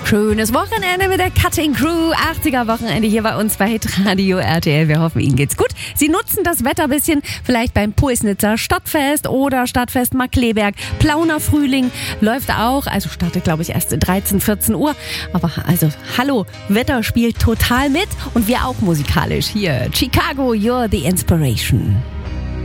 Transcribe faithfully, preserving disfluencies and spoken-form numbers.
Schönes Wochenende mit der Cutting Crew. achtziger Wochenende hier bei uns bei Radio R T L. Wir hoffen, Ihnen geht's gut. Sie nutzen das Wetter ein bisschen, vielleicht beim Pulsnitzer Stadtfest oder Stadtfest Markkleeberg. Plauner Frühling läuft auch, also startet glaube ich erst dreizehn, vierzehn Uhr. Aber also, hallo, Wetter spielt total mit und wir auch musikalisch. Hier, Chicago, You're the Inspiration.